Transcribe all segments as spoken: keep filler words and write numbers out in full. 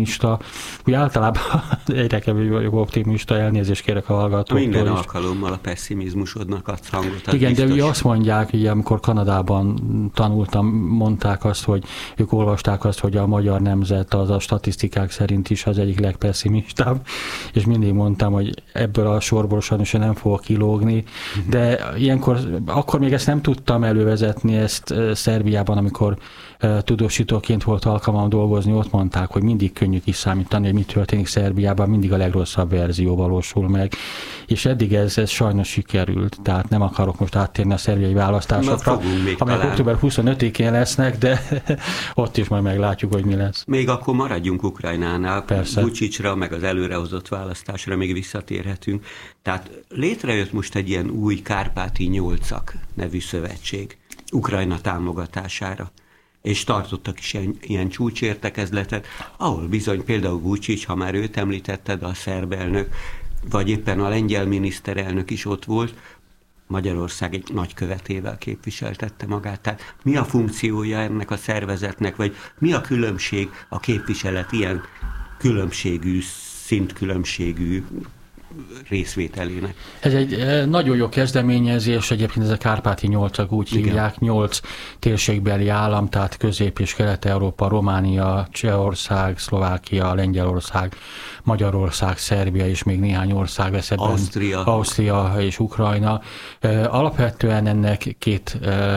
optimista. Úgy általában egyre kevésbé vagyok optimista, elnézést kérek a hallgatóktól. Minden alkalommal a pessimizmusodnak adsz hangot. Igen, biztos. de ugye azt mondják, hogy amikor Kanadában tanultam, mondták azt, hogy ők olvasták azt, hogy a magyar nemzet az a statisztikák szerint is az egyik legpesszimistább, és mindig mondtam, hogy ebből a sorból sajnos nem fogok kilógni, de ilyenkor, akkor még ezt nem tudtam elővezetni, ezt Szerbiában, amikor tudósítóként volt alkalmam dolgozni, ott mondták, hogy mindig könnyű kiszámítani, hogy mi történik Szerbiában, mindig a legrosszabb verzió valósul meg. És eddig ez, ez sajnos sikerült, tehát nem akarok most áttérni a szerbiai választásokra, amelyek október huszonötödikén lesznek, de ott is majd meglátjuk, hogy mi lesz. Még akkor maradjunk Ukrajnánál, Persze. Vučićra, meg az előrehozott választásra még visszatérhetünk. Tehát létrejött most egy ilyen új Kárpáti Nyolcak nevű szövetség Ukrajna támogatására. És tartottak is ilyen, ilyen csúcsértekezletet, ahol bizony például Vučić, ha már őt említetted, a szerb elnök, vagy éppen a lengyel miniszterelnök is ott volt, Magyarország egy nagykövetével képviseltette magát. Tehát mi a funkciója ennek a szervezetnek, vagy mi a különbség a képviselet ilyen különbségű, szintkülönbségű részvételének? Ez egy nagyon jó kezdeményezés, egyébként ez a Kárpáti Nyolcak úgy Igen. hívják, nyolc térségbeli állam, tehát Közép- és Kelet-Európa, Románia, Csehország, Szlovákia, Lengyelország, Magyarország, Szerbia és még néhány ország vesz ebben. Ausztria. Ausztria és Ukrajna. Alapvetően ennek két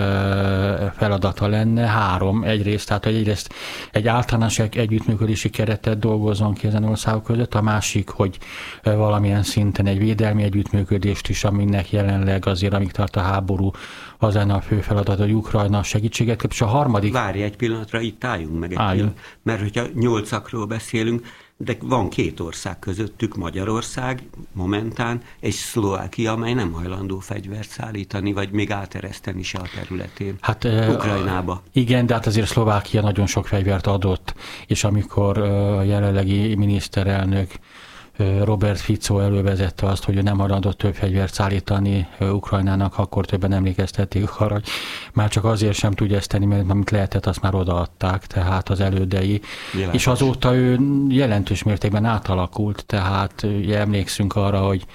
feladata lenne, három egyrészt, tehát egyrészt egy általános együttműködési keretet dolgozzon ki ezen országok között, a másik, hogy valamilyen szinten egy védelmi együttműködést is, aminek jelenleg azért, amíg tart a háború, az lenne a fő feladat, hogy Ukrajna segítséget kap, és a harmadik... Várj egy pillanatra, itt álljunk meg egy Álljunk. pillanat, mert hogyha nyolcakról beszélünk, de van két ország közöttük, Magyarország momentán, és Szlovákia, amely nem hajlandó fegyvert szállítani, vagy még átereszteni se a területén Hát, Ukrajnába. Igen, de hát azért Szlovákia nagyon sok fegyvert adott, és amikor a jelenlegi miniszterelnök Robert Fico elővezette azt, hogy ő nem adott több fegyvert szállítani Ukrajnának, akkor többen emlékeztették arra, hogy már csak azért sem tudja ezt tenni, mert amit lehetett, azt már odaadták, tehát az elődei. Jelentős. És azóta ő jelentős mértékben átalakult, tehát ugye emlékszünk arra, hogy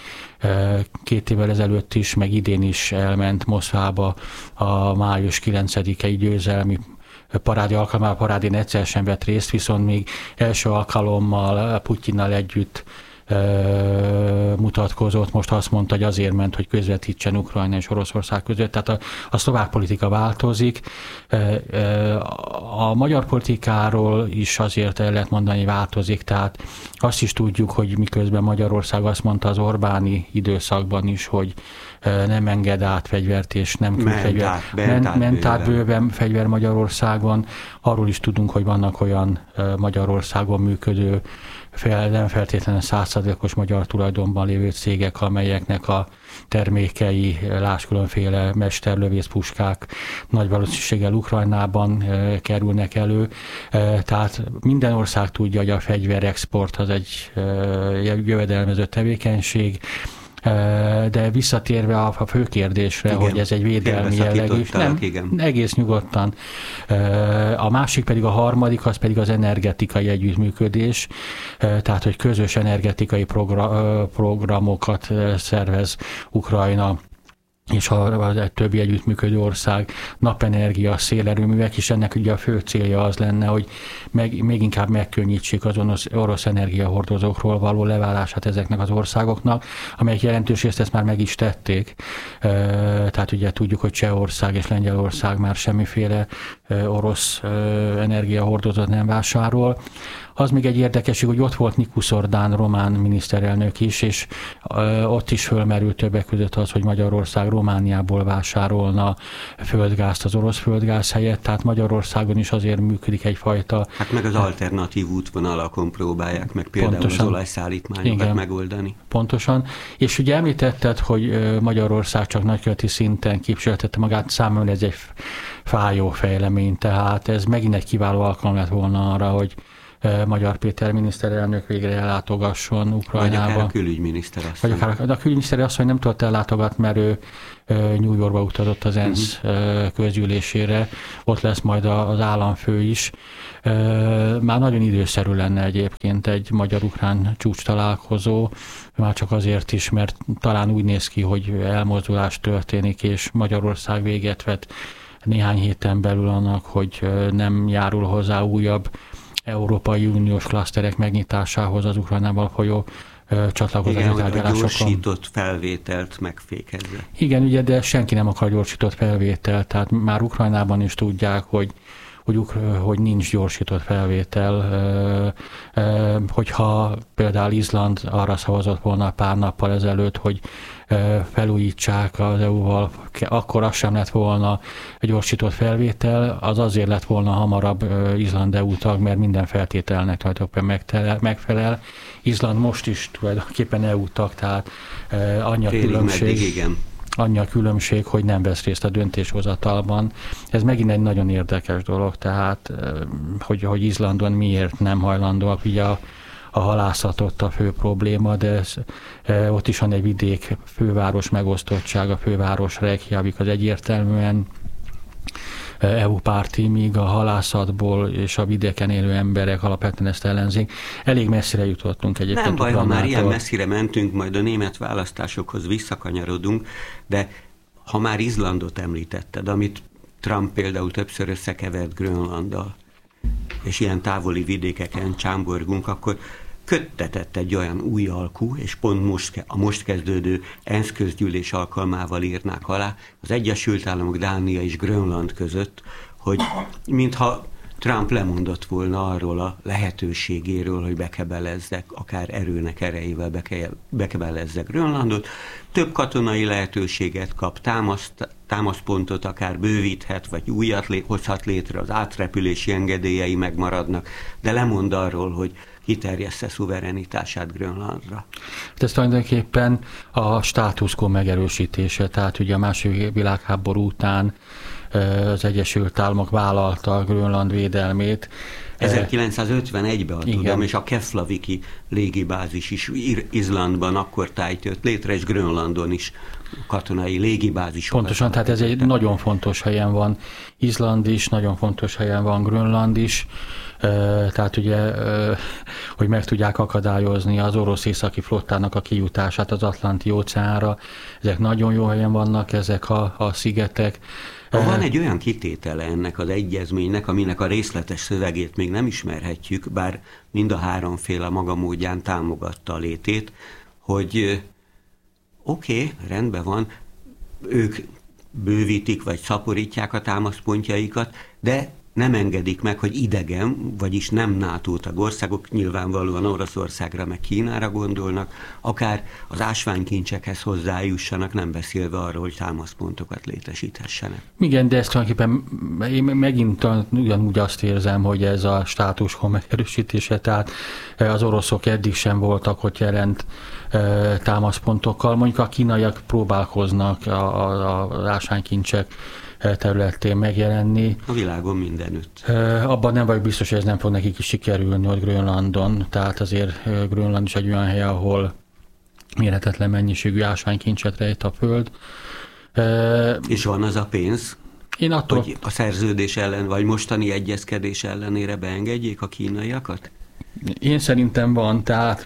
két évvel ezelőtt is, meg idén is elment Moszkvába a május kilencedikei győzelmi parádi alkalmával, parádén egyszer sem vett részt, viszont még első alkalommal Putyinnal együtt mutatkozott, most azt mondta, hogy azért ment, hogy közvetítsen Ukrajna és Oroszország között. Tehát a, a szlovák politika változik. A magyar politikáról is azért el lehet mondani, hogy változik, tehát azt is tudjuk, hogy miközben Magyarország azt mondta az Orbáni időszakban is, hogy nem enged át fegyvert, és nem küld fegyvert. Ment, ment át bőven fegyver Magyarországon. Arról is tudunk, hogy vannak olyan Magyarországon működő, fel, nem feltétlenül százszázalékos magyar tulajdonban lévő cégek, amelyeknek a termékei, láss különféle mesterlövészpuskák nagy valószínűséggel Ukrajnában e, kerülnek elő. E, tehát minden ország tudja, hogy a fegyverexport az egy e, jövedelmező tevékenység, de visszatérve a fő kérdésre, igen, hogy ez egy védelmi jellegű, nem, igen. egész nyugodtan. A másik pedig, a harmadik, az pedig az energetikai együttműködés, tehát hogy közös energetikai program, programokat szervez Ukrajna és a többi együttműködő ország, napenergia, szélerőművek, és ennek ugye a fő célja az lenne, hogy meg, még inkább megkönnyítsék az orosz, orosz energiahordozókról való leválását ezeknek az országoknak, amelyek jelentős részt ezt már meg is tették. Tehát ugye tudjuk, hogy Csehország és Lengyelország már semmiféle orosz energiahordozót nem vásárol. Az még egy érdekesség, hogy ott volt Nikus Orbán román miniszterelnök is, és ott is fölmerült többek között az, hogy Magyarország Romániából vásárolna földgázt az orosz földgáz helyett, tehát Magyarországon is azért működik egyfajta... Hát meg az alternatív útvonalakon próbálják meg például pontosan, az olajszállítmányokat igen, megoldani. Pontosan. És ugye említetted, hogy Magyarország csak nagyköveti szinten képviseltette magát, számomra ez egy fájó fejlemény, tehát ez megint egy kiváló alkalom lett volna arra, hogy Magyar Péter miniszterelnök végre ellátogasson Ukrajnába. Vagy akár a külügyminiszter asszony. Vagy akár a külügyminiszter asszony nem tudott ellátogatni, mert ő New Yorkba utazott az ENSZ uh-huh. közgyűlésére. Ott lesz majd az államfő is. Már nagyon időszerű lenne egyébként egy magyar-ukrán csúcs találkozó, már csak azért is, mert talán úgy néz ki, hogy elmozdulás történik, és Magyarország véget vet néhány héten belül annak, hogy nem járul hozzá újabb Európai Uniós klaszterek megnyitásához az Ukrajnával folyó csatlakozási tárgyalásokon. Igen, a gyorsított felvételt megfékezze. Igen, ugye, de senki nem akar gyorsított felvételt, tehát már Ukrajnában is tudják, hogy Hogy, hogy nincs gyorsított felvétel, hogyha például Izland arra szavazott volna pár nappal ezelőtt, hogy felújítsák az é u-val, akkor az sem lett volna egy gyorsított felvétel, az azért lett volna hamarabb Izland é u tag, mert minden feltételnek tulajdonképpen megfelel. Izland most is tulajdonképpen é u tag, tehát annyi a különbség. Meddig, igen. Annyi a különbség, hogy nem vesz részt a döntéshozatalban. Ez megint egy nagyon érdekes dolog, tehát hogy, hogy Izlandon miért nem hajlandóak, ugye a, a halászat ott a fő probléma, de ez, ott is van egy vidék főváros megosztottság, a főváros Reykjavik az egyértelműen é u párti, míg a halászatból és a vidéken élő emberek alapvetően ezt ellenzik. Elég messzire jutottunk egyébként. Nem baj, ha már ilyen messzire mentünk, majd a német választásokhoz visszakanyarodunk, de ha már Izlandot említetted, amit Trump például többször összekevert Grönlanddal, és ilyen távoli vidékeken csámborgunk, akkor köttetett egy olyan új alkú, és pont most, a most kezdődő ENSZ közgyűlés alkalmával írnák alá az Egyesült Államok, Dánia és Grönland között, hogy mintha Trump lemondott volna arról a lehetőségéről, hogy bekebelezzek, akár erőnek erejével beke, bekebelezzek Grönlandot, több katonai lehetőséget kap, támaszt, támaszpontot akár bővíthet, vagy újat lé, hozhat létre, az átrepülési engedélyei megmaradnak, de lemond arról, hogy kiterjessze szuverenitását Grönlandra. Ez tulajdonképpen a status quo megerősítése, tehát ugye a második világháború után az Egyesült Államok vállalta Grönland védelmét. ezerkilencszázötvenegyben, ha tudom, és a Keflaviki légibázis is Izlandban akkor tájtött létre, és Grönlandon is katonai légibázis. Pontosan, tehát ez egy nagyon fontos helyen van Izland is, nagyon fontos helyen van Grönland is, tehát ugye, hogy meg tudják akadályozni az orosz északi flottának a kijutását az Atlanti óceánra. Ezek nagyon jó helyen vannak, ezek a, a szigetek. Van egy olyan kitétele ennek az egyezménynek, aminek a részletes szövegét még nem ismerhetjük, bár mind a három fél a maga módján támogatta a létét, hogy oké, okay, rendben van, ők bővítik vagy szaporítják a támaszpontjaikat, de nem engedik meg, hogy idegen, vagyis nem NATO tagországok, nyilvánvalóan Oroszországra meg Kínára gondolnak, akár az ásványkincsekhez hozzájussanak, nem beszélve arról, hogy támaszpontokat létesíthessenek. Igen, de ezt tulajdonképpen én megint ugyanúgy azt érzem, hogy ez a status quo megerősítése, tehát az oroszok eddig sem voltak ott jelent támaszpontokkal, mondjuk a kínaiak próbálkoznak az ásványkincsek területén megjelenni. A világon mindenütt. Abban nem vagyok biztos, hogy ez nem fog nekik is sikerülni ott Grönlandon, tehát azért Grönland is egy olyan hely, ahol mérhetetlen mennyiségű ásványkincset rejt a föld. És van az a pénz, Én attól... hogy a szerződés ellen, vagy mostani egyezkedés ellenére beengedjék a kínaiakat? Én szerintem van, tehát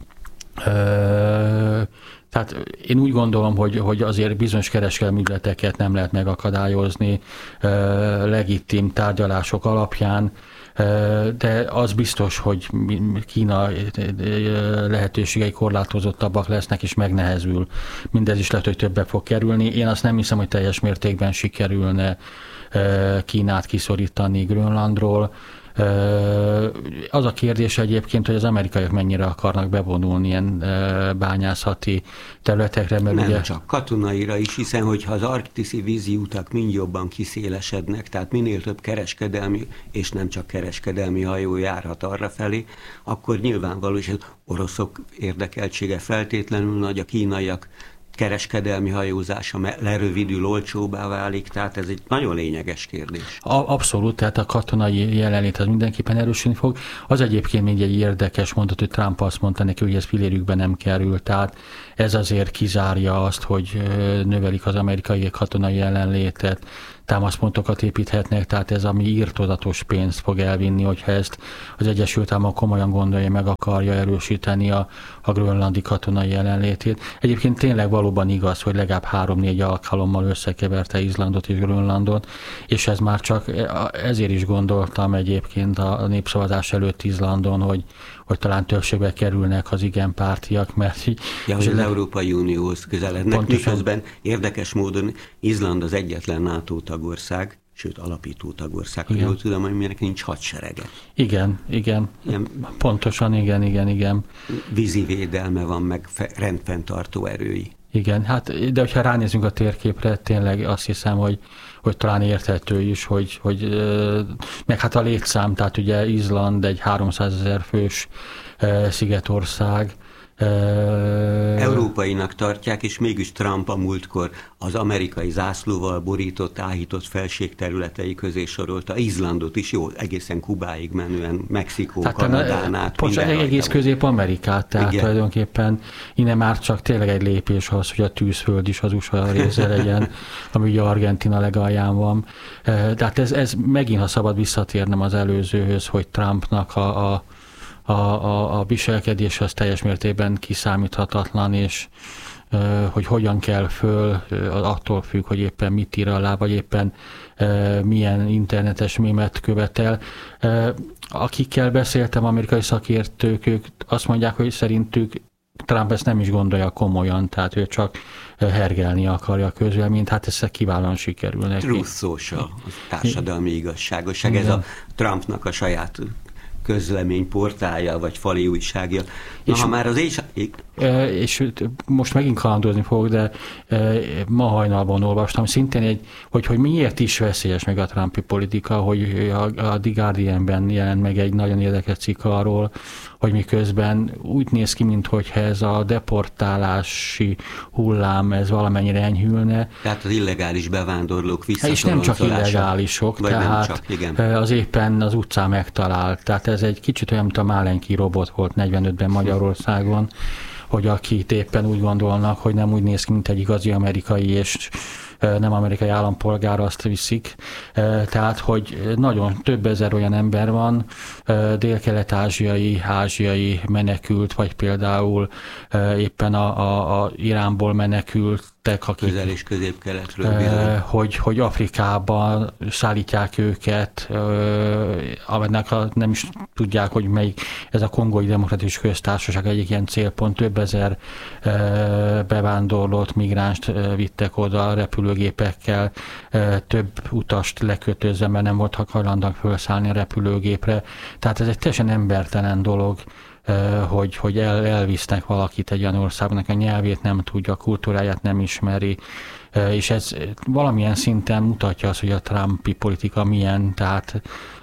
ö, Tehát én úgy gondolom, hogy, hogy azért bizonyos kereskedelmi ügyleteket nem lehet megakadályozni legitim tárgyalások alapján, de az biztos, hogy Kína lehetőségei korlátozottabbak lesznek, és megnehezül. Mindez is lehet, hogy többe fog kerülni. Én azt nem hiszem, hogy teljes mértékben sikerülne Kínát kiszorítani Grönlandról. Az a kérdés egyébként, hogy az amerikaiak mennyire akarnak bevonulni ilyen bányászati területekre. Mert nem ugye... csak katonaira is, hiszen hogyha az arktiszi vízi utak mind jobban kiszélesednek, tehát minél több kereskedelmi, és nem csak kereskedelmi hajó járhat arra felé, akkor nyilvánvaló, és az oroszok érdekeltsége feltétlenül nagy, a kínaiak kereskedelmi hajózása lerövidül, olcsóbbá válik, tehát ez egy nagyon lényeges kérdés. Abszolút, tehát a katonai jelenlét az mindenképpen erősödni fog. Az egyébként még egy érdekes mondat, hogy Trump azt mondta neki, hogy ez fillérükbe nem kerül, tehát ez azért kizárja azt, hogy növelik az amerikai katonai jelenlétet, támaszpontokat építhetnek, tehát ez ami írtózatos pénzt fog elvinni, hogyha ezt az Egyesült Államok komolyan gondolja, meg akarja erősíteni a, a grönlandi katonai jelenlétét. Egyébként tényleg valóban igaz, hogy legalább három-négy alkalommal összekeverte Izlandot és Grönlandot, és ez már csak, ezért is gondoltam egyébként a népszavazás előtt Izlandon, hogy, hogy talán többségbe kerülnek az igen pártiak, mert ja, hogy az Európai Unióhoz közelednek, miközben érdekes módon Izland az egyetlen NATO tagország, sőt alapító tagország, hogy jól tudom, hogy minek nincs hadserege. Igen, igen, ilyen, pontosan, igen, igen, igen. Vízi védelme van, meg rendfenntartó erői. Igen, hát de hogyha ránézünk a térképre, tényleg azt hiszem, hogy, hogy talán érthető is, hogy, hogy meg hát a létszám, tehát ugye Izland egy háromszázezer fős szigetország. Európainak tartják, és mégis Trump a múltkor az amerikai zászlóval borított, áhított felségterületei közé sorolta Izlandot is, jó, egészen Kubáig menően, Mexikó, tehát Kanadán át. Most egész Közép-Amerikát, tehát igen. Tulajdonképpen innen már csak tényleg egy lépés az, hogy a tűzföld is az u es á része legyen, ami ugye Argentina legalján van. Tehát ez, ez megint, ha szabad visszatérnem az előzőhöz, hogy Trumpnak a, a A, a, a viselkedés az teljes mértékben kiszámíthatatlan, és e, hogy hogyan kell föl, attól függ, hogy éppen mit ír alá, vagy éppen e, milyen internetes mémet követel. E, akikkel beszéltem, amerikai szakértők, ők azt mondják, hogy szerintük Trump ezt nem is gondolja komolyan, tehát ő csak hergelni akarja a közvéleményt, hát ez kiválóan sikerül neki. Truth social, társadalmi igazságosság, igen. Ez a Trumpnak a saját közlemény portálja, vagy fali újságja. Na, és ha már az és... És most megint kalandozni fogok, de ma hajnalban olvastam szintén, egy, hogy, hogy miért is veszélyes meg a trumpi politika, hogy a, a The Guardianben jelent meg egy nagyon érdekes cikk arról, hogy miközben úgy néz ki, mintha ez a deportálási hullám, ez valamennyire enyhülne. Tehát az illegális bevándorlók visszatoloncolása. És nem csak illegálisok, tehát csak, igen. Az éppen az utcán megtalált. Tehát ez egy kicsit olyan, mint a Málenki robot volt negyvenötben Magyarországon, hogy akit éppen úgy gondolnak, hogy nem úgy néz ki, mint egy igazi amerikai, és nem amerikai állampolgár, azt viszik. Tehát, hogy nagyon több ezer olyan ember van, dél-kelet-ázsiai, ázsiai menekült, vagy például éppen a, a, a Iránból menekültek, akik, közel- és közép-keletről, hogy, hogy Afrikában szállítják őket, aminek nem is tudják, hogy melyik, ez a Kongói Demokratikus Köztársaság egyik ilyen célpont, több ezer bevándorlót, migránst vittek oda repülőgépekkel, több utast lekötözve, mert nem voltak hajlandóak felszállni a repülőgépre. Tehát ez egy teljesen embertelen dolog, hogy, hogy el, elvisznek valakit egy olyan országnak, a nyelvét nem tudja, a kultúráját nem ismeri, és ez valamilyen szinten mutatja azt, hogy a trumpi politika milyen, tehát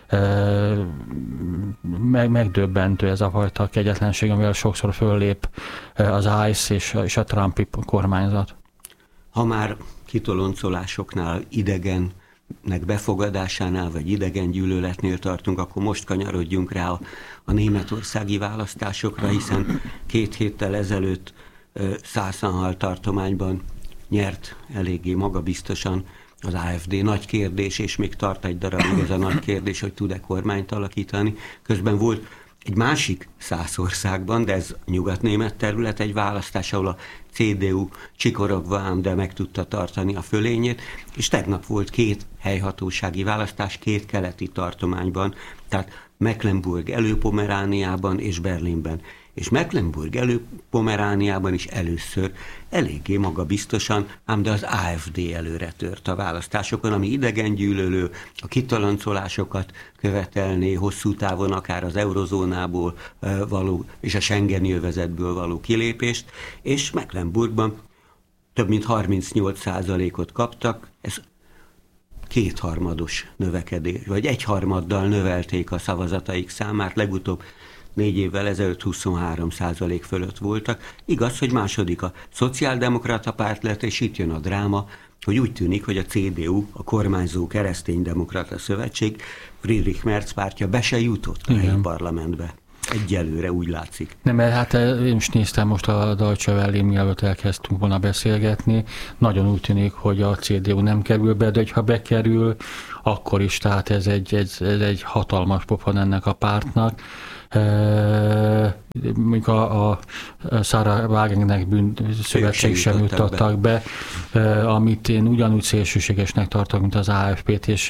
meg, megdöbbentő ez a fajta kegyetlenség, amivel sokszor föllép az i cé e és, és a trumpi kormányzat. Ha már kitoloncolásoknál, idegennek befogadásánál, vagy idegen gyűlöletnél tartunk, akkor most kanyarodjunk rá a, a németországi választásokra, hiszen két héttel ezelőtt Szászanhalt tartományban nyert eléggé magabiztosan az á ef dé. Nagy kérdés, és még tart egy darabig ez a nagy kérdés, hogy tud-e kormányt alakítani. Közben volt egy másik száz országban, de ez nyugatnémet terület, egy választás, ahol a cé dé u csikorogva ám, de meg tudta tartani a fölényét, és tegnap volt két helyhatósági választás két keleti tartományban, tehát Mecklenburg Előpomerániában és Berlinben. És Mecklenburg Előpomerániában is először eléggé magabiztosan, ám de az á ef dé előre tört a választásokon, ami idegengyűlölő, a kitoloncolásokat követelné, hosszú távon akár az eurozónából való és a Schengeni övezetből való kilépést, és Mecklenburgban több mint harmincnyolc százalékot kaptak, ez kétharmados növekedés, vagy egyharmaddal növelték a szavazataik számát, legutóbb négy évvel ezelőtt huszonhárom százalék fölött voltak. Igaz, hogy második a szociáldemokrata párt lett, és itt jön a dráma, hogy úgy tűnik, hogy a cé dé u, a kormányzó kereszténydemokrata szövetség, Friedrich Merz pártja be se jutott a helyi parlamentbe. Egyelőre úgy látszik. Nem, mert hát én is néztem most a Deutsche Welle-n, mielőtt elkezdtünk volna beszélgetni. Nagyon úgy tűnik, hogy a cé dé u nem kerül be, de ha bekerül, akkor is, tehát ez egy, ez, ez egy hatalmas pofon ennek a pártnak. E, mondjuk a, a Sarah Wagenknecht bűnszövetség sem juttattak be, be e, amit én ugyanúgy szélsőségesnek tartok, mint az á ef pét, és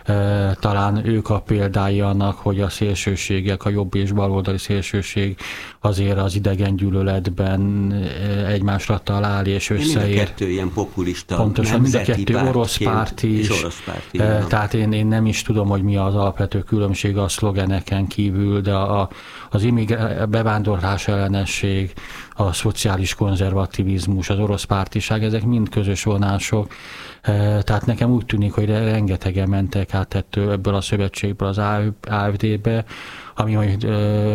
e, talán ők a példái annak, hogy a szélsőségek, a jobb és baloldali szélsőség azért az idegen-gyűlöletben egymásra talál és összeér. Mind a kettő ilyen populista, pontosan, mind a kettő orosz párti is. Orosz párti, e, tehát én, én nem is tudom, hogy mi az alapvető különbség a szlogeneken kívül, de a, az immigrá- bevándorlás ellenesség, a szociális konzervativizmus, az orosz pártiság, ezek mind közös vonások. Tehát nekem úgy tűnik, hogy rengetegen mentek át ettől, ebből a szövetségből az á ef dé-be, ami majd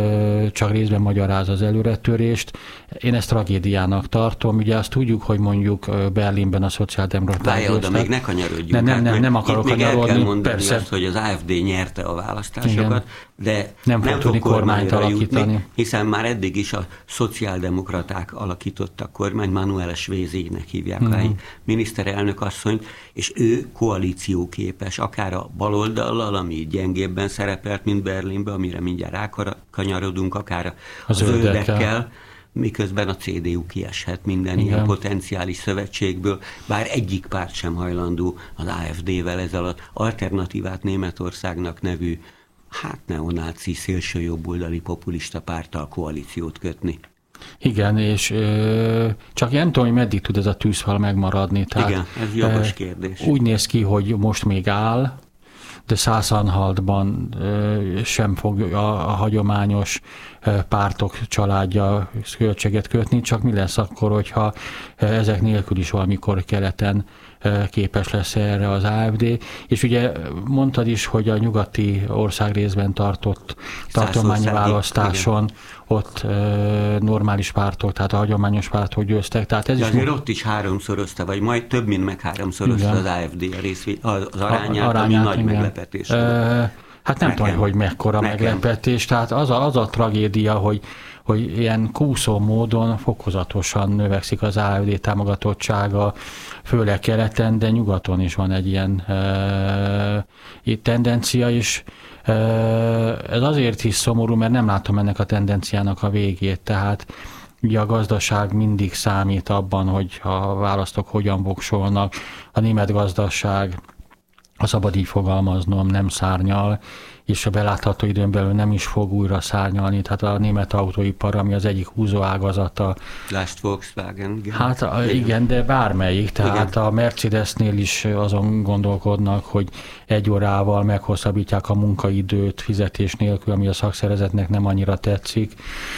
csak részben magyaráz az előretörést. Én ezt tragédiának tartom. Ugye azt tudjuk, hogy mondjuk Berlinben a szociáldemokraták... Várja oda, még ne kanyarodjunk. Nem, nem, nem, nem akarok itt kanyarodni. Még el kell mondani persze. azt, hogy az á ef dé nyerte a választásokat, igen. de nem, nem fog kormányt alakítani. Jutni, hiszen már eddig is a szociáldemokraták alakítottak kormányt, Manuela Schwesig-nek hívják mm. a miniszterelnök asszonyt, és ő koalícióképes, akár a baloldallal, ami gyengébben szerepelt, mint Berlinben, amire mindjárt rákanyarodunk, akár a, a zöldekkel, miközben a cé dé u kieshet minden igen. ilyen potenciális szövetségből, bár egyik párt sem hajlandó az á ef dé-vel ezzel az alternatívát Németországnak nevű, hát neonáci, szélsőjobboldali populista párttal koalíciót kötni. Igen, és ö, csak nem tudom, hogy meddig tud ez a tűzfal megmaradni. Tehát, igen, ez jogos kérdés. Úgy néz ki, hogy most még áll, de Szászanhaltban sem fog a, a hagyományos pártok családja költséget kötni, csak mi lesz akkor, hogyha ezek nélkül is valamikor keleten képes lesz erre az á ef dé. És ugye mondtad is, hogy a nyugati országrészben tartott tartományi választáson igen. ott normális pártok, tehát a hagyományos pártok győztek. Tehát ez de is azért ott is háromszorozta, vagy majd több mint meg háromszorozta az á ef dé a részvé, az arányát, a, arányát ami nagy igen. meglepetés volt. E, hát nem tudom, hogy mekkora nekem. meglepetés. Tehát az a, az a tragédia, hogy hogy ilyen kúszó módon fokozatosan növekszik az á ef dé támogatottsága, főleg keleten, de nyugaton is van egy ilyen e, tendencia is. E, ez azért is szomorú, mert nem látom ennek a tendenciának a végét, tehát ugye a gazdaság mindig számít abban, hogy a választók hogyan voksolnak. A német gazdaság, ha szabad így fogalmaznom, nem szárnyal, és a belátható időn belül nem is fog újra szárnyalni. Tehát a német autóipar, ami az egyik húzóágazata. Last Volkswagen. Igen. Hát igen, de bármelyik. Tehát igen. a Mercedesnél is azon gondolkodnak, hogy egy órával meghosszabbítják a munkaidőt fizetés nélkül, ami a szakszervezetnek nem annyira tetszik.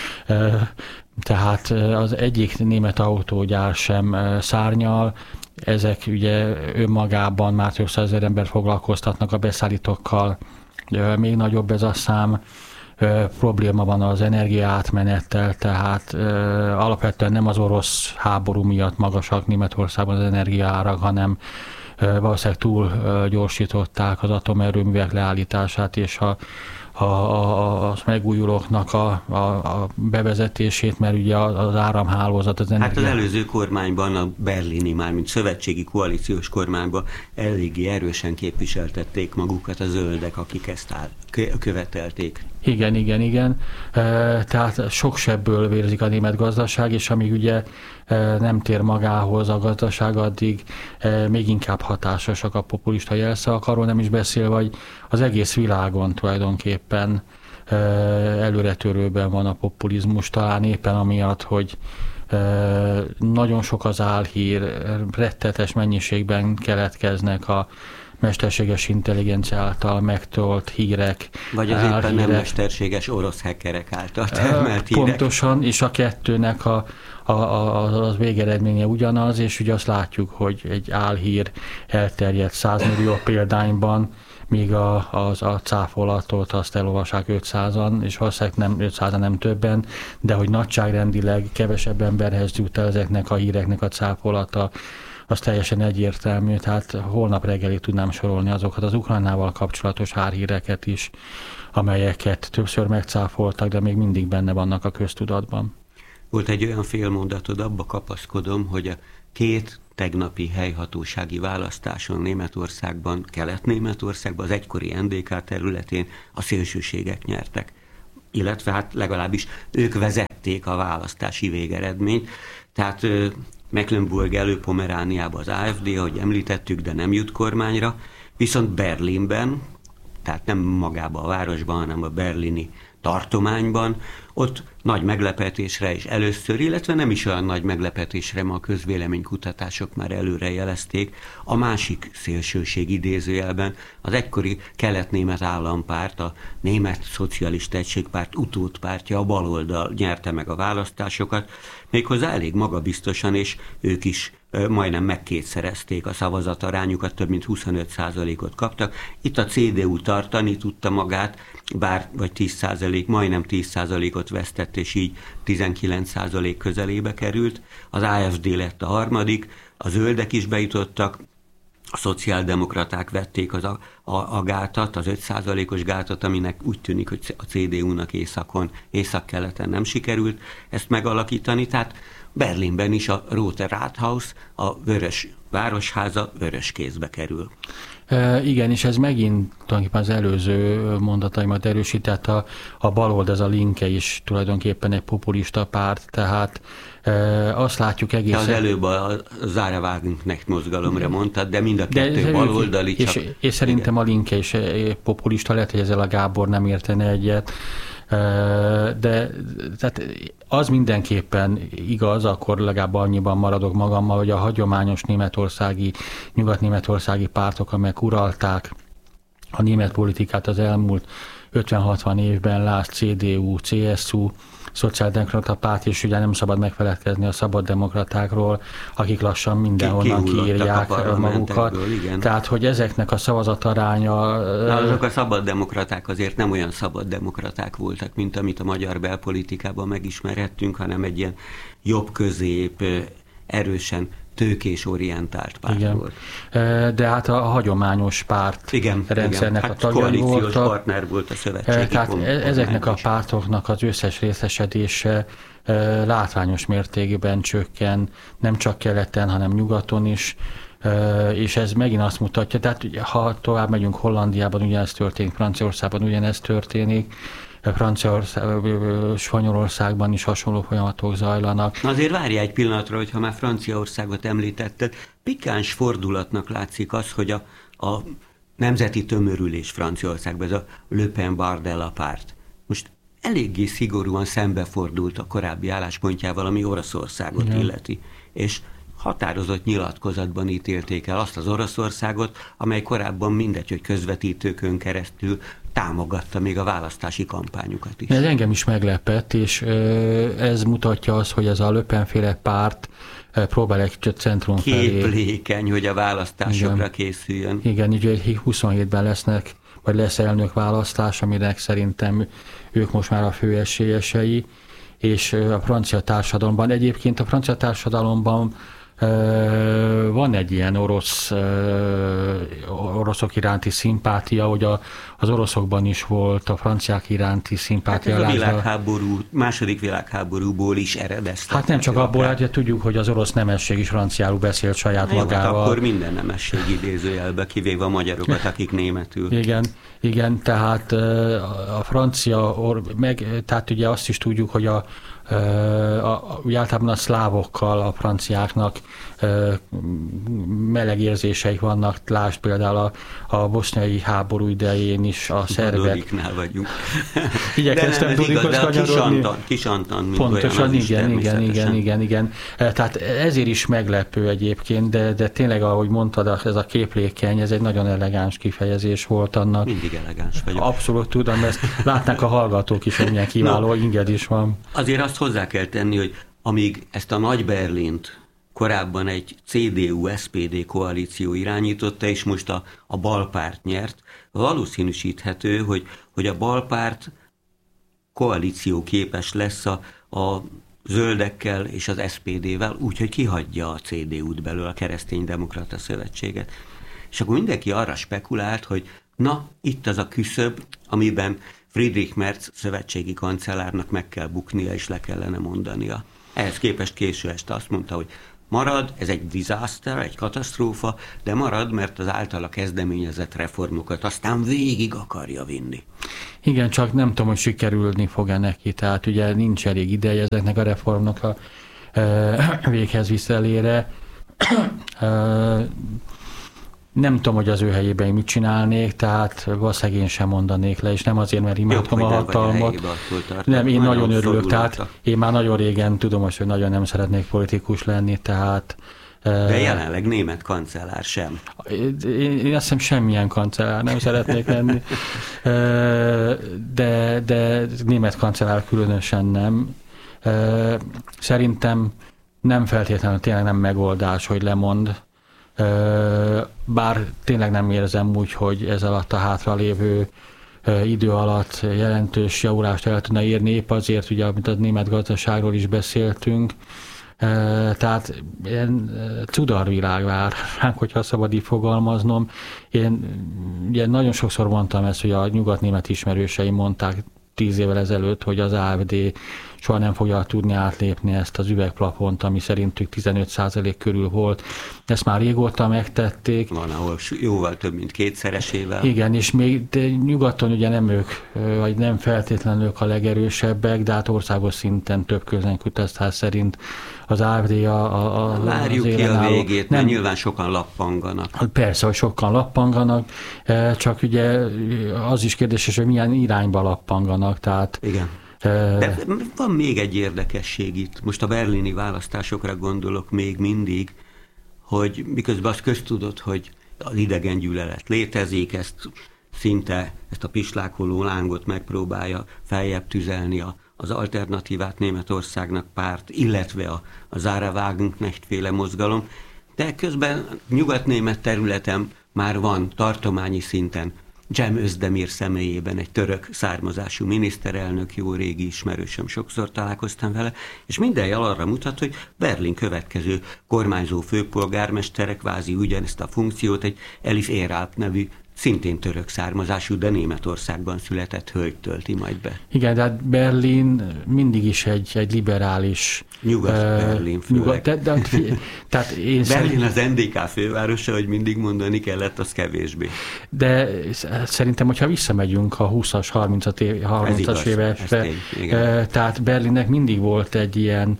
Tehát az egyik német autógyár sem szárnyal. Ezek ugye önmagában már több százezer ember foglalkoztatnak, a beszállítókkal még nagyobb ez a szám, probléma van az energiaátmenettel, tehát alapvetően nem az orosz háború miatt magasak Németországban az energiaárak, hanem valószínűleg túl gyorsították az atomerőművek leállítását, és a a, a, a megújulóknak a, a, a bevezetését, mert ugye az áramhálózat, az energia... Hát az előző kormányban, a berlini, mármint szövetségi koalíciós kormányban eléggé erősen képviseltették magukat a zöldek, akik ezt áll, követelték. Igen, igen, igen. Tehát sok sebből vérzik a német gazdaság, és amíg ugye nem tér magához a gazdaság, addig még inkább hatásosak a populista jelszavak, arról nem is beszélve, hogy az egész világon tulajdonképpen előretörőben van a populizmus, talán éppen amiatt, hogy nagyon sok az álhír, rettetes mennyiségben keletkeznek a mesterséges intelligencia által megtolt hírek. Vagy az éppen nem mesterséges orosz hackerek által termelt hírek. Pontosan, és a kettőnek a, a, a, az végeredménye ugyanaz, és ugye azt látjuk, hogy egy álhír elterjedt százmillió példányban, míg a, az, a cáfolatot azt elolvassák ötszázan, és valószínűleg nem ötszázan, nem többen, de hogy nagyságrendileg kevesebb emberhez jut el ezeknek a híreknek a cáfolata, az teljesen egyértelmű, tehát holnap reggelig tudnám sorolni azokat az Ukrajnával kapcsolatos árhíreket is, amelyeket többször megcáfoltak, de még mindig benne vannak a köztudatban. Volt egy olyan félmondatod, abba kapaszkodom, hogy a két tegnapi helyhatósági választáson Németországban, Kelet-Németországban, az egykori en dé ká területén a szélsőségek nyertek. Illetve hát legalábbis ők vezették a választási végeredményt. Tehát Mecklenburg Elő-Pomerániában az á ef dé, ahogy említettük, de nem jut kormányra, viszont Berlinben, tehát nem magában a városban, hanem a berlini tartományban, ott nagy meglepetésre is először, illetve nem is olyan nagy meglepetésre, ma a közvéleménykutatások már előre jelezték, a másik szélsőség idézőjelben, az egykori kelet-német állampárt, a Német Szocialista Egységpárt utódpártja, a baloldal nyerte meg a választásokat, méghozzá elég magabiztosan, és ők is majdnem megkétszerezték a szavazatarányukat, több mint huszonöt százalékot kaptak. Itt a cé dé u tartani tudta magát, bár vagy tíz százalék, majdnem tíz százalékot vesztett, és így tizenkilenc százalék közelébe került. Az á ef dé lett a harmadik, a zöldek is bejutottak, a szociáldemokraták vették az a, a, a gátat, az öt százalékos gátat, aminek úgy tűnik, hogy a cé dé u-nak északon, északkeleten nem sikerült ezt megalakítani, tehát Berlinben is a Rote Rathaus, a vörös városháza vörös kézbe kerül. E, igen, és ez megint tulajdonképpen az előző mondataimat erősített, a, a balold, ez a Linke is tulajdonképpen egy populista párt, tehát e, azt látjuk egészen... De az előbb a Sarah Wagenknecht mozgalomra mondtad, de mind a kettő de, baloldali és, csak... És, és szerintem igen. A Linke is populista, lehet, hogy ezzel a Gábor nem értene egyet, de tehát az mindenképpen igaz, akkor legalább annyiban maradok magammal, hogy a hagyományos németországi, nyugat-németországi pártok, amelyek uralták a német politikát az elmúlt ötven-hatvan évben, lásd cé dé u, cé es u, Szociáldemokrata párt, és ugye nem szabad megfeledkezni a szabaddemokratákról, akik lassan mindenhonnan kiírják magukat. Igen. Tehát, hogy ezeknek a szavazataránya... Na, azok a szabaddemokraták azért nem olyan szabaddemokraták voltak, mint amit a magyar belpolitikában megismerhettünk, hanem egy ilyen jobb-közép, erősen tőkésorientált párt igen. volt. De hát a hagyományos párt igen, rendszernek igen. Hát a tagjai voltak. Partner volt a szövetségi Tehát kom- ezeknek a pártoknak az összes részesedése látványos mértékben csökken, nem csak keleten, hanem nyugaton is, és ez megint azt mutatja, tehát ha tovább megyünk Hollandiában, ugyanezt történik, Franciaországban ugyanezt történik, Franciaország, Spanyolországban is hasonló folyamatok zajlanak. Na azért várjál egy pillanatra, hogyha már Franciaországot említetted. Pikáns fordulatnak látszik az, hogy a, a nemzeti tömörülés Franciaországban, ez a Le Pen Bardella párt, most eléggé szigorúan szembefordult a korábbi álláspontjával, ami Oroszországot igen. illeti. És határozott nyilatkozatban ítélték el azt az Oroszországot, amely korábban mindegy, hogy közvetítőkön keresztül támogatta még a választási kampányukat is. Ez engem is meglepett, és ez mutatja azt, hogy ez a Le Pen-féle párt próbál egy centrum felé. Képlékeny, hogy a választásokra igen. készüljön. Igen, így huszonhétben lesznek, vagy lesz elnökválasztás, aminek szerintem ők most már a fő esélyesei, és a francia társadalomban, egyébként a francia társadalomban van egy ilyen orosz, oroszok iránti szimpátia, hogy a, az oroszokban is volt a franciák iránti szimpátia. Hát ez a világháború, második világháborúból is eredeztek. Hát nem csak abból, hát tudjuk, hogy az orosz nemesség is franciául beszélt saját jó, magával. Hát akkor minden nemesség idézőjelbe, kivéve a magyarokat, akik németül. Igen, igen, tehát a francia, meg, tehát ugye azt is tudjuk, hogy a A, a, általában a szlávokkal, a franciáknak e, meleg érzéseik vannak, lásd például a, a boszniai háború idején is a szervek. Dodiknál vagyunk. Igyekeztem Dodikhoz kanyarodni. Kis Anton, mint pontosan, olyan, igen, igen, igen, igen, igen. Tehát ezért is meglepő egyébként, de, de tényleg, ahogy mondtad, ez a képlékeny, ez egy nagyon elegáns kifejezés volt annak. Mindig elegáns vagyok. Abszolút tudom, ezt látnák a hallgatók is, hogy milyen kiváló no, inged is van. Azért azt hozzá kell tenni, hogy amíg ezt a nagy Berlint korábban egy cé dé u-es pé dé koalíció irányította, és most a, a balpárt nyert. Valószínűsíthető, hogy, hogy a balpárt koalíció képes lesz a, a zöldekkel és az es pé dé-vel, úgyhogy kihagyja a cé dé u-t belőle, a Kereszténydemokrata Szövetséget. És akkor mindenki arra spekulált, hogy na, itt az a küszöb, amiben Friedrich Merz szövetségi kancellárnak meg kell buknia, és le kellene mondania. Ehhez képest késő este azt mondta, hogy marad, ez egy disaster, egy katasztrófa, de marad, mert az általa kezdeményezett reformokat aztán végig akarja vinni. Igen, csak nem tudom, hogy sikerülni fog-e neki, tehát ugye nincs elég ideje ezeknek a reformnak a e, véghez viszelére. e, Nem tudom, hogy az ő helyében én mit csinálnék, tehát valószínűleg én sem mondanék le, és nem azért, mert imádom a hatalmat. Nem, én nagyon, nagyon örülök, tehát én már nagyon régen tudom, hogy nagyon nem szeretnék politikus lenni, tehát... De jelenleg német kancellár sem. Én, én azt hiszem semmilyen kancellár nem szeretnék lenni, de, de német kancellár különösen nem. Szerintem nem feltétlenül tényleg nem megoldás, hogy lemond, bár tényleg nem érzem úgy, hogy ez alatt a hátralévő idő alatt jelentős javulást el tudna érni, épp azért, ugye, amit a német gazdaságról is beszéltünk, tehát ilyen cudarvilág vár ránk, hogyha szabad így fogalmaznom. Én ugye nagyon sokszor mondtam ezt, hogy a nyugatnémet ismerőseim mondták tíz évvel ezelőtt, hogy az á ef dé soha nem fogja tudni átlépni ezt az üvegplafont, ami szerintük tizenöt százalék körül volt. Ezt már régóta megtették. Van, ahol jóval több, mint kétszeresével. Igen, és még de nyugaton ugye nem ők, vagy nem feltétlenül ők a legerősebbek, de hát országos szinten több közönkutatás szerint az á ef dé a, a, a Várjuk ki a végét, nem, mert nyilván sokan lappanganak. Persze, hogy sokan lappanganak, csak ugye az is kérdéses, hogy milyen irányba lappanganak. Tehát, igen. De van még egy érdekesség itt, most a berlini választásokra gondolok még mindig, hogy miközben az köztudott, hogy az idegengyűlölet létezik, ezt szinte, ezt a pislákoló lángot megpróbálja feljebb tüzelni a, az alternatívát Németországnak párt, illetve a, a Sarah Wagenknecht féle mozgalom, de közben nyugatnémet területen már van tartományi szinten Cem Özdemir személyében egy török származású miniszterelnök, jó régi ismerősöm, sokszor találkoztam vele, és minden jel arra mutat, hogy Berlin következő kormányzó főpolgármestere kvázi ugyanezt a funkciót egy Elif Éralp nevű, szintén török származású, de Németországban született hölgy tölti majd be. Igen, de hát Berlin mindig is egy, egy liberális... Nyugat-Berlin uh, főleg. Nyugat, de, de, tehát én Berlin az en dé ká fővárosa, hogy mindig mondani kellett, az kevésbé. De szerintem, hogyha visszamegyünk a húszas, harmincas évekre, tehát Berlinnek mindig volt egy ilyen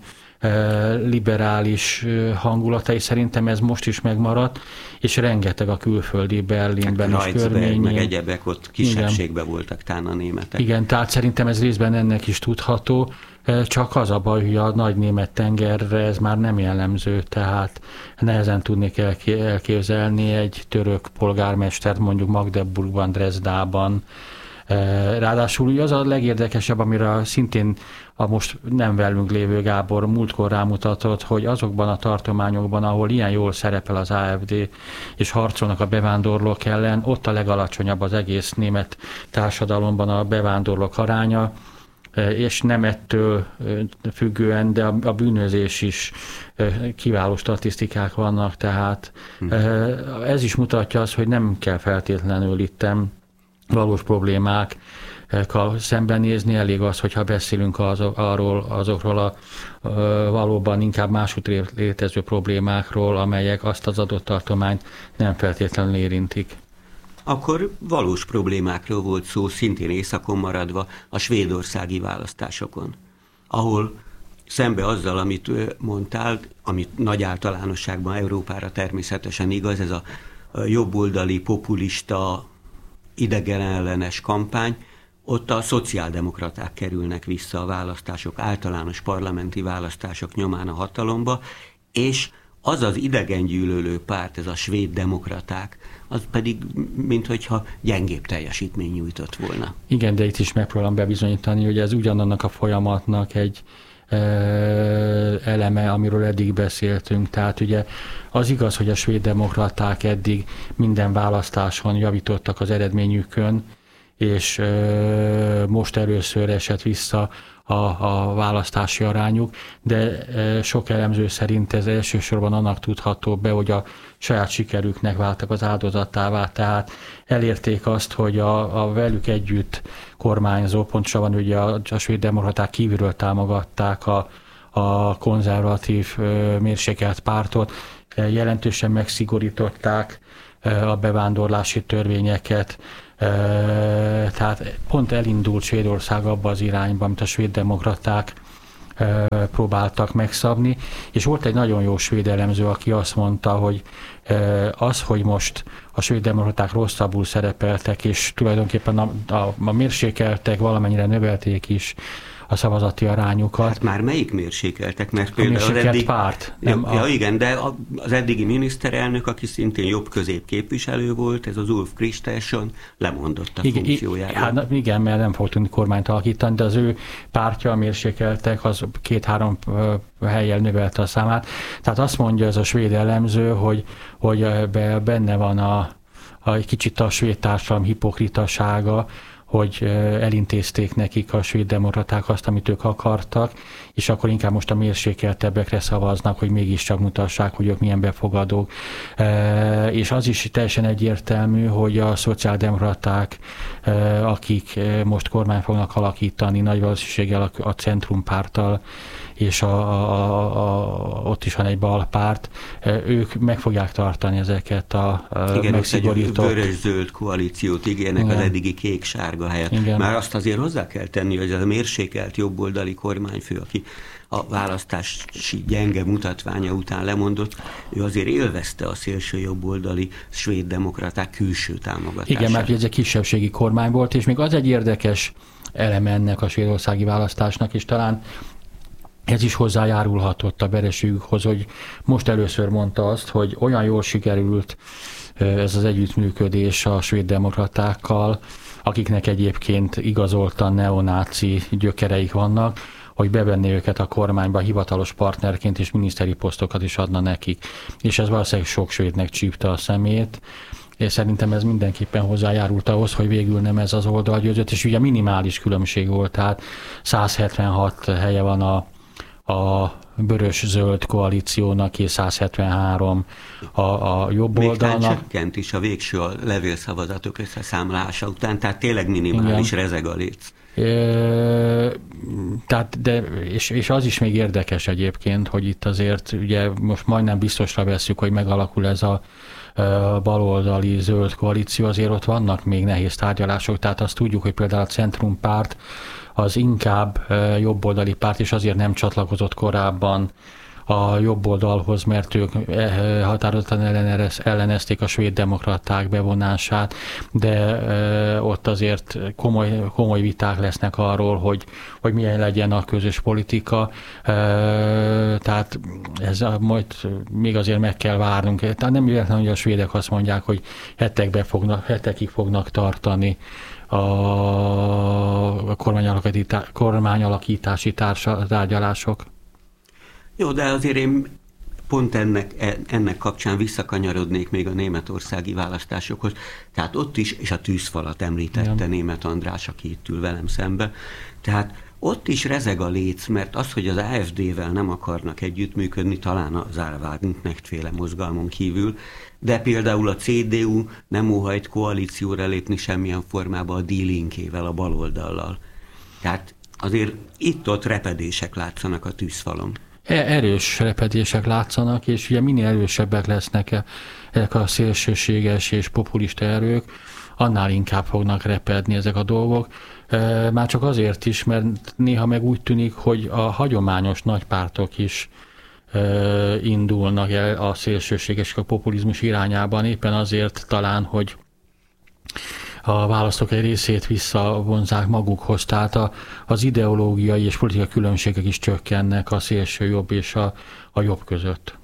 liberális hangulata, és szerintem ez most is megmaradt, és rengeteg a külföldi Berlinben hát is körményén. Meg egyebek ott kisebbségben voltak tán a németek. Igen, tehát szerintem ez részben ennek is tudható, csak az a baj, hogy a nagy német tengerre ez már nem jellemző, tehát nehezen tudnék elképzelni egy török polgármestert mondjuk Magdeburgban, Dresdában. Ráadásul az a legérdekesebb, amire szintén a most nem velünk lévő Gábor múltkor rámutatott, hogy azokban a tartományokban, ahol ilyen jól szerepel az á ef dé, és harcolnak a bevándorlók ellen, ott a legalacsonyabb az egész német társadalomban a bevándorlók aránya, és nem ettől függően, de a bűnözés is kiváló statisztikák vannak, tehát ez is mutatja azt, hogy nem kell feltétlenül itten valós problémákkal szembenézni, elég az, hogyha beszélünk az, arról, azokról a valóban inkább másút létező problémákról, amelyek azt az adott tartományt nem feltétlenül érintik. Akkor valós problémákról volt szó, szintén északon maradva, a svédországi választásokon, ahol szembe azzal, amit mondtál, amit nagy általánosságban Európára természetesen igaz, ez a jobboldali, populista, idegenellenes kampány, ott a szociáldemokraták kerülnek vissza a választások, általános parlamenti választások nyomán a hatalomba, és az az idegengyűlölő párt, ez a svéd demokraták, az pedig minthogyha gyengébb teljesítmény nyújtott volna. Igen, de itt is megpróbálom bebizonyítani, hogy ez ugyanannak a folyamatnak egy eleme, amiről eddig beszéltünk. Tehát ugye az igaz, hogy a svéd demokraták eddig minden választáson javítottak az eredményükön, és most először esett vissza a, a választási arányuk, de sok elemző szerint ez elsősorban annak tudható be, hogy a saját sikerüknek váltak az áldozatává, tehát elérték azt, hogy a, a velük együtt kormányzó, pontosabban ugye a, a svéd demokraták kívülről támogatták a, a konzervatív mérsékelt pártot, jelentősen megszigorították a bevándorlási törvényeket, tehát pont elindult Svédország abba az irányba, amit a svéd demokraták próbáltak megszabni, és volt egy nagyon jó svéd elemző, aki azt mondta, hogy az, hogy most a svéd demokraták rosszabbul szerepeltek, és tulajdonképpen a, a, a mérsékeltek valamennyire növelték is a szavazati arányukat. Hát már melyik mérsékeltek? Mert például a mérsékelt eddig, párt. Nem ja, a... igen, de az eddigi miniszterelnök, aki szintén jobb-közép képviselő volt, ez az Ulf Kristersson, lemondott a igen, funkciójáról. Hát igen, mert nem fog tudni kormányt alakítani, de az ő pártja, a mérsékeltek, az két-három helyen növelte a számát. Tehát azt mondja ez a svéd elemző, hogy, hogy benne van a, a kicsit a svéd társadalom hipokritasága, hogy elintézték nekik a svéd demokraták azt, amit ők akartak, és akkor inkább most a mérsékeltebbekre szavaznak, hogy mégiscsak mutassák, hogy ők milyen befogadók. És az is teljesen egyértelmű, hogy a szociáldemokraták, akik most kormány fognak alakítani, nagy valószínűséggel a Centrumpárttal, és a, a, a, ott is van egy balpárt, ők meg fogják tartani ezeket a, a igen, megszigorított... Igen, vörös-zöld koalíciót ígérnek igen. Az eddigi kék-sárga helyett. Igen. Már azt azért hozzá kell tenni, hogy ez a mérsékelt jobboldali kormányfő, aki a választási gyenge mutatványa után lemondott, ő azért élvezte a szélső jobboldali svéd demokraták külső támogatását. Igen, mert ez egy kisebbségi kormány volt, és még az egy érdekes eleme ennek a svédországi választásnak, és talán ez is hozzájárulhatott a vereségükhoz, hogy most először mondta azt, hogy olyan jól sikerült ez az együttműködés a svéd demokratákkal, akiknek egyébként igazoltan neonáci gyökereik vannak, hogy bevenné őket a kormányba hivatalos partnerként, és miniszteri posztokat is adna nekik. És ez valószínűleg sok svédnek csípte a szemét, és szerintem ez mindenképpen hozzájárult ahhoz, hogy végül nem ez az oldal győzött, és ugye minimális különbség volt, tehát száz hetvenhat helye van a a vörös-zöld koalíciónak, és száz hetvenhárom a, a jobb még oldalnak. Még csökkent is a végső a levélszavazatok összeszámlása után, tehát tényleg minimális igen. Rezeg a léc. E, tehát, de, és, és az is még érdekes egyébként, hogy itt azért ugye most majdnem biztosra vesszük, hogy megalakul ez a a baloldali zöld koalíció, azért ott vannak még nehéz tárgyalások, tehát azt tudjuk, hogy például a Centrumpárt az inkább jobboldali párt, és azért nem csatlakozott korábban a jobb oldalhoz, mert ők határozottan ellenezték a svéd demokraták bevonását, de ott azért komoly, komoly viták lesznek arról, hogy, hogy milyen legyen a közös politika, tehát ez majd még azért meg kell várnunk. Tehát nem véletlenül, hogy a svédek azt mondják, hogy hetekbe fognak, hetekig fognak tartani a kormányalakítási tárgyalások. Jó, de azért én pont ennek, ennek kapcsán visszakanyarodnék még a németországi választásokhoz. Tehát ott is, és a tűzfalat említette igen. Németh András, aki itt ül velem szembe. Tehát ott is rezeg a léc, mert az, hogy az á ef dé-vel nem akarnak együttműködni, talán az Árvágnknecht-féle mozgalmon kívül, de például a cé dé u nem óhajt koalícióra lépni semmilyen formában a Die Linkével, a baloldallal. Tehát azért itt-ott repedések látszanak a tűzfalon. Erős repedések látszanak, és ugye minél erősebbek lesznek ezek a szélsőséges és populista erők, annál inkább fognak repedni ezek a dolgok. Már csak azért is, mert néha meg úgy tűnik, hogy a hagyományos nagypártok is indulnak el a szélsőséges a populizmus irányában, éppen azért talán, hogy a választók egy részét visszavonzák magukhoz, tehát a, az ideológiai és politikai különbségek is csökkennek a szélső jobb és a, a jobb között.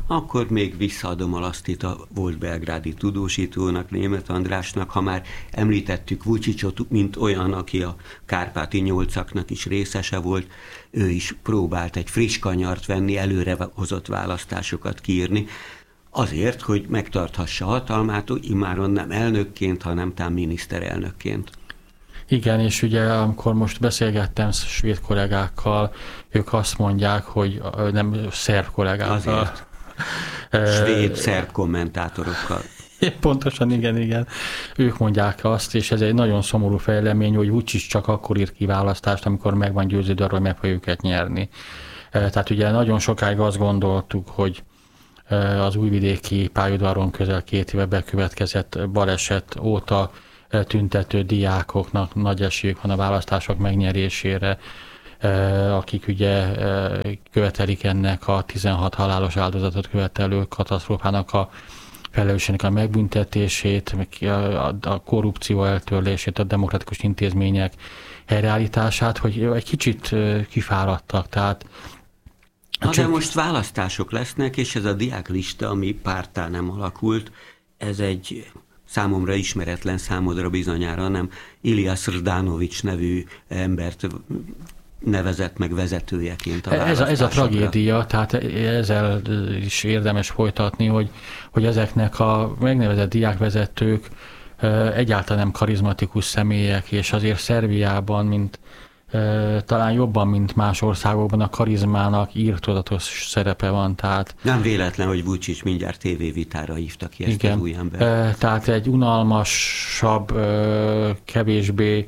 akkor még visszaadom a lasztit a volt belgrádi tudósítónak, Németh Andrásnak, ha már említettük Vučićot, mint olyan, aki a kárpáti nyolcaknak is részese volt, ő is próbált egy friss kanyart venni, előre hozott választásokat kiírni, azért, hogy megtarthassa hatalmát, immáron nem elnökként, hanem tám miniszterelnökként. Igen, és ugye amikor most beszélgettem svéd kollégákkal, ők azt mondják, hogy nem szerb kollégákkal. Azért. Svéd, szerb kommentátorokkal. Pontosan, igen, igen. Ők mondják azt, és ez egy nagyon szomorú fejlemény, hogy Vučić csak akkor ír ki választást, amikor meg van győződve arról, hogy meg fogja őket nyerni. Tehát ugye nagyon sokáig azt gondoltuk, hogy az újvidéki pályaudvaron közel két éve bekövetkezett baleset óta tüntető diákoknak nagy esélyük van a választások megnyerésére, akik ugye követelik ennek a tizenhat halálos áldozatot követelő katasztrófának a felelősségnek a megbüntetését, a korrupció eltörlését, a demokratikus intézmények helyreállítását, hogy egy kicsit kifáradtak, tehát Na de most választások lesznek, és ez a diáklista, ami párttá nem alakult, ez egy számomra ismeretlen, számodra bizonyára nem, Ilias Rdanović nevű embert nevezett meg vezetőjeként a ez a, ez a tragédia, tehát ezzel is érdemes folytatni, hogy, hogy ezeknek a megnevezett diákvezetők egyáltalán nem karizmatikus személyek, és azért Szerbiában, mint talán jobban, mint más országokban a karizmának írtózatos szerepe van. Tehát, nem véletlen, hogy Vučić mindjárt tévévitára hívta ki ezt igen, az új embert. Tehát egy unalmasabb, kevésbé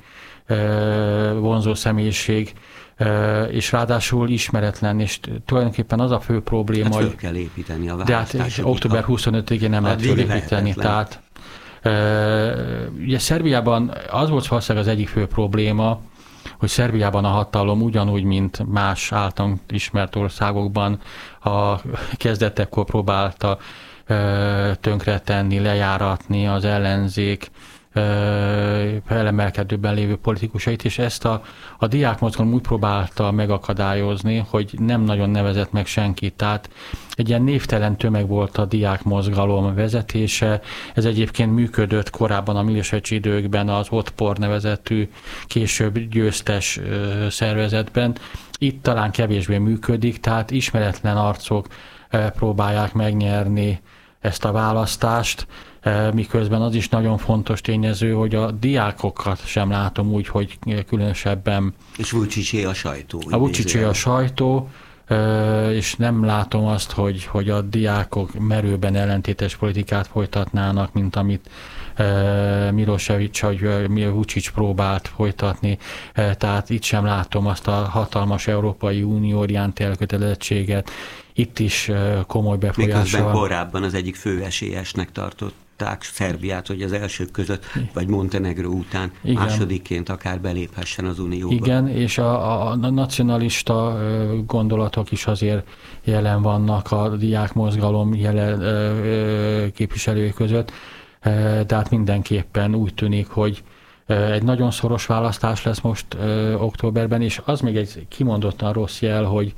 vonzó személyiség, és ráadásul ismeretlen, és tulajdonképpen az a fő probléma, hát föl hogy... kell építeni a de hát október huszonötödigen nem lehet fölépíteni. Tehát ugye Szerbiában az volt valószínűleg az egyik fő probléma, hogy Szerbiában a hatalom ugyanúgy, mint más általán ismert országokban a kezdetekkor próbálta tönkretenni, lejáratni az ellenzék felemelkedőben lévő politikusait, és ezt a, a diákmozgalom úgy próbálta megakadályozni, hogy nem nagyon nevezett meg senkit. Tehát egy ilyen névtelen tömeg volt a diákmozgalom vezetése. Ez egyébként működött korábban a Milosevic időkben az Otpor nevezetű később győztes szervezetben. Itt talán kevésbé működik, tehát ismeretlen arcok próbálják megnyerni ezt a választást, miközben az is nagyon fontos tényező, hogy a diákokat sem látom úgy, hogy különösebben... És Vučićé a sajtó. A Vučićé a sajtó, és nem látom azt, hogy, hogy a diákok merőben ellentétes politikát folytatnának, mint amit Milosevic vagy Vučić próbált folytatni. Tehát itt sem látom azt a hatalmas Európai Unió iránti elkötelezettséget. Itt is komoly befolyása. Miközben korábban az egyik fő esélyesnek tartott Szerbiát, hogy az elsők között, vagy Montenegró után igen. másodikként akár beléphessen az Unióba. Igen, és a, a nacionalista gondolatok is azért jelen vannak a diákmozgalom jelen képviselői között, de hát mindenképpen úgy tűnik, hogy egy nagyon szoros választás lesz most októberben, és az még egy kimondottan rossz jel, hogy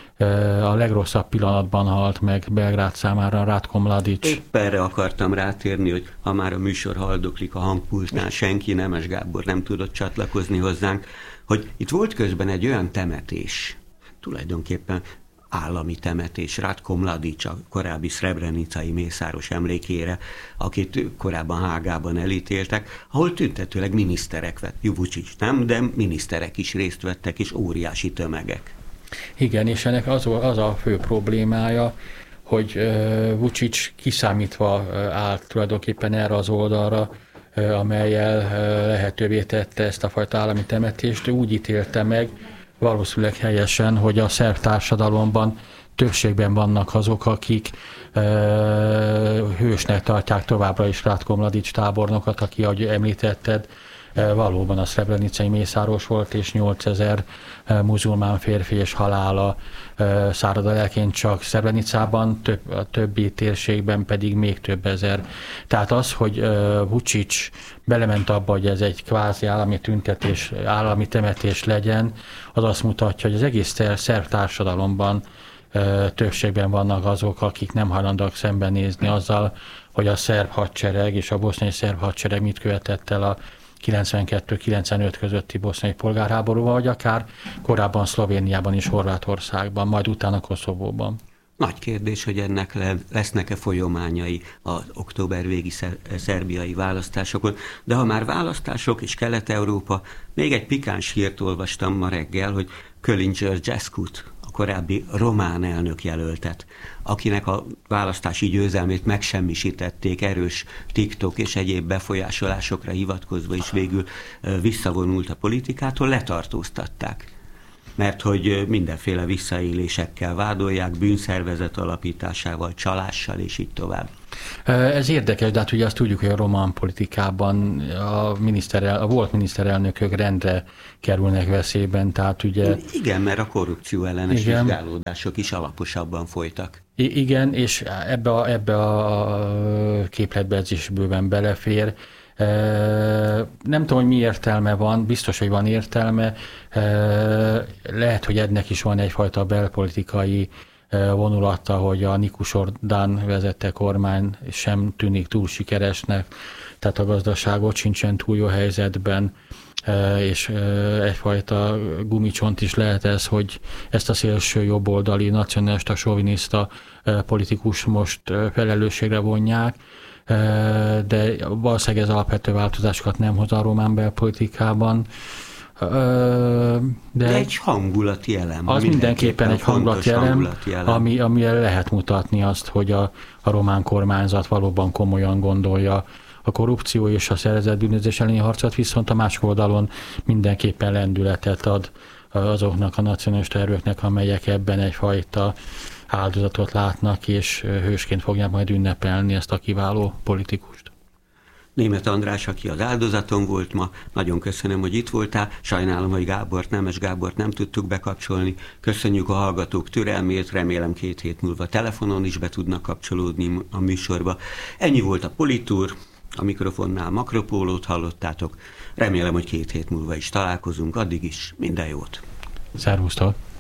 a legrosszabb pillanatban halt meg Belgrád számára Ratko Mladić. Épp erre akartam rátérni, hogy ha már a műsor haldoklik a hangpultnál, senki, Nemes Gábor nem tudott csatlakozni hozzánk, hogy itt volt közben egy olyan temetés, tulajdonképpen állami temetés Ratko Mladić, a korábbi szrebrenicai mészáros emlékére, akit korábban Hágában elítéltek, ahol tüntetőleg miniszterek vett, Vučić nem, de miniszterek is részt vettek, és óriási tömegek. Igen, és ennek az, az a fő problémája, hogy uh, Vučić kiszámítva uh, állt tulajdonképpen erre az oldalra, uh, amellyel uh, lehetővé tette ezt a fajta állami temetést. Ő úgy ítélte meg, valószínűleg helyesen, hogy a szerb társadalomban többségben vannak azok, akik uh, hősnek tartják továbbra is Ratko Mladić tábornokat, aki, ahogy említetted, valóban a szrebrenicai mészáros volt, és nyolcezer muzulmán férfi és halála szárad a lelkén csak Szrebrenicában, több, a többi térségben pedig még több ezer. Tehát az, hogy Vučić belement abba, hogy ez egy kvázi állami tüntetés, állami temetés legyen, az azt mutatja, hogy az egész szerb társadalomban többségben vannak azok, akik nem hajlandóak szembenézni azzal, hogy a szerb hadsereg és a boszniai szerb hadsereg mit követett el a kilencvenkettő kilencvenöt közötti boszniai polgárháborúban, vagy akár korábban Szlovéniában és Horvátországban, majd utána Koszovóban. Nagy kérdés, hogy ennek lesznek-e folyamányai az október végi szerbiai választásokon, de ha már választások és Kelet-Európa, még egy pikáns hírt olvastam ma reggel, hogy Kölin Georgescut, a korábbi román elnökjelöltet, akinek a választási győzelmét megsemmisítették erős TikTok és egyéb befolyásolásokra hivatkozva, és végül visszavonult a politikától, letartóztatták. Mert hogy mindenféle visszaélésekkel vádolják, bűnszervezet alapításával, csalással, és így tovább. Ez érdekes, de hát ugye azt tudjuk, hogy a román politikában a, miniszterel, a volt miniszterelnökök rendre kerülnek veszélyben, tehát ugye... Igen, mert a korrupció ellenes igen. vizsgálódások is alaposabban folytak. I- igen, és ebbe a, ebbe a képletbe ez is bőven belefér. Nem tudom, hogy mi értelme van, biztos, hogy van értelme. Lehet, hogy ennek is van egyfajta belpolitikai vonulata, hogy a Nikus Ordán vezette kormány sem tűnik túl sikeresnek, tehát a gazdaságot sincsen túl jó helyzetben, és egyfajta gumicsont is lehet ez, hogy ezt a szélső jobboldali, nacionalista, soviniszta politikus most felelősségre vonják, de valószínűleg ez alapvető változásokat nem hoz a román belpolitikában. De, de egy hangulati elem. Az mindenképpen egy hangulati elem, hangulati elem. Ami, amire lehet mutatni azt, hogy a, a román kormányzat valóban komolyan gondolja a korrupció és a szervezett bűnözés elleni harcot, viszont a másik oldalon mindenképpen lendületet ad azoknak a nacionalista erőknek, amelyek ebben egyfajta áldozatot látnak, és hősként fogják majd ünnepelni ezt a kiváló politikust. Németh András, aki az áldozaton volt ma, nagyon köszönöm, hogy itt voltál. Sajnálom, hogy Gábort, Nemes Gábort nem tudtuk bekapcsolni. Köszönjük a hallgatók türelmét, remélem két hét múlva telefonon is be tudnak kapcsolódni a műsorba. Ennyi volt a Politúr, a mikrofonnál Makropólót hallottátok. Remélem, hogy két hét múlva is találkozunk, addig is minden jót. Szervusztok!